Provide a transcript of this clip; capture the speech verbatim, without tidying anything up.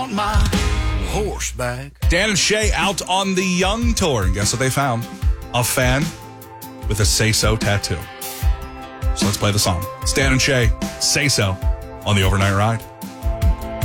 on my horseback. Dan and Shay out on the Young Tour. And guess what they found? A fan with a Say So tattoo. So let's play the song. It's Dan and Shay, Say So, on the Overnight Ride.